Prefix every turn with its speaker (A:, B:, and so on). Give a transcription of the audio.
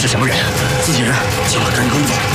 A: 是什么人？自己人，今晚赶紧跟我走。